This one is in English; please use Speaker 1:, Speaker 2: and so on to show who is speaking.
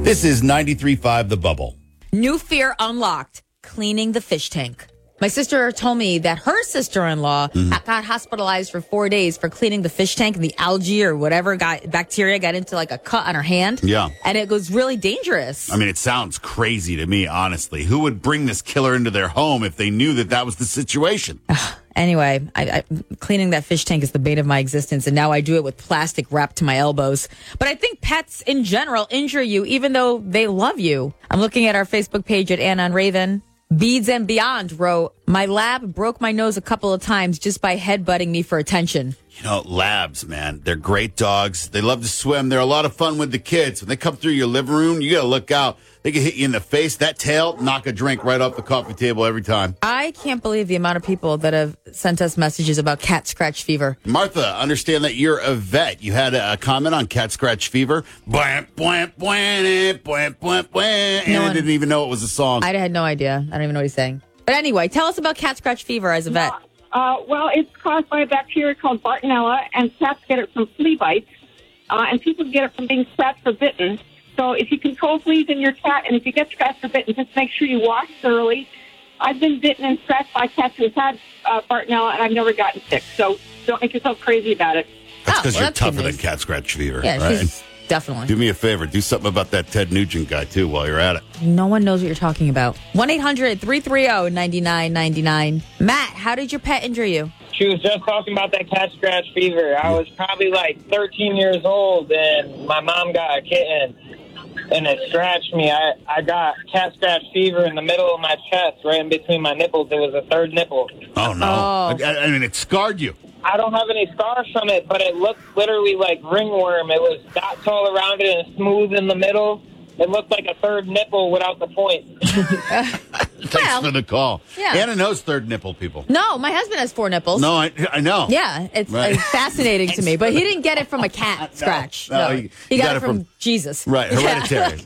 Speaker 1: This is 93.5 The Bubble.
Speaker 2: New fear unlocked, cleaning the fish tank. My sister told me that her sister-in-law got hospitalized for 4 days for cleaning the fish tank, and the algae or whatever bacteria got into like a cut on her hand.
Speaker 1: Yeah.
Speaker 2: And it was really dangerous.
Speaker 1: I mean, it sounds crazy to me, honestly. Who would bring this killer into their home if they knew that that was the situation?
Speaker 2: Anyway, I cleaning that fish tank is the bane of my existence, and now I do it with plastic wrapped to my elbows. But I think pets in general injure you even though they love you. I'm looking at our Facebook page at Anna and Raven. Beads and Beyond wrote, my lab broke my nose a couple of times just by headbutting me for attention.
Speaker 1: You know, labs, man, they're great dogs. They love to swim. They're a lot of fun with the kids. When they come through your living room, you got to look out. They can hit you in the face. That tail, knock a drink right off the coffee table every time.
Speaker 2: I can't believe the amount of people that have sent us messages about cat scratch fever.
Speaker 1: Martha, understand that you're a vet. You had a comment on cat scratch fever. Bwah, bwah, bwah, bwah, bwah, bwah. And I didn't even know it was a song.
Speaker 2: I had no idea. I don't even know what he's saying. But anyway, tell us about cat scratch fever as a vet.
Speaker 3: Well, it's caused by a bacteria called Bartonella, and cats get it from flea bites, and people get it from being scratched or bitten. So if you control fleas in your cat, and if you get scratched or bitten, just make sure you wash thoroughly. I've been bitten and scratched by cats who've had Bartonella, and I've never gotten sick. So don't make yourself crazy about it.
Speaker 1: That's because you're
Speaker 2: that's
Speaker 1: tougher
Speaker 2: good
Speaker 1: than
Speaker 2: news.
Speaker 1: cat scratch fever.
Speaker 2: Yeah,
Speaker 1: right?
Speaker 2: she's definitely.
Speaker 1: Do me a favor. Do something about that Ted Nugent guy, too, while you're at it.
Speaker 2: No one knows what you're talking about. 1-800-330-9999. Matt, how did your pet injure you?
Speaker 4: She was just talking about that cat scratch fever. I was probably like 13 years old, and my mom got a kitten, and it scratched me. I got cat scratch fever in the middle of my chest, right in between my nipples. It was a third nipple.
Speaker 1: Oh, no.
Speaker 2: Oh.
Speaker 1: I mean, it scarred you.
Speaker 4: I don't have any scars from it, but it looked literally like ringworm. It was dots all around it and smooth in the middle. It looked like a third nipple without the point.
Speaker 1: Thanks for the call.
Speaker 2: Yeah.
Speaker 1: Anna knows third nipple people.
Speaker 2: No, my husband has 4 nipples.
Speaker 1: No, I know.
Speaker 2: Yeah, it's
Speaker 1: Right.
Speaker 2: fascinating to me. But he didn't get it from a cat scratch.
Speaker 1: No,
Speaker 2: No,
Speaker 1: he
Speaker 2: he
Speaker 1: got
Speaker 2: got
Speaker 1: it
Speaker 2: it from
Speaker 1: from-
Speaker 2: Jesus.
Speaker 1: Right,
Speaker 2: Yeah.
Speaker 1: hereditary.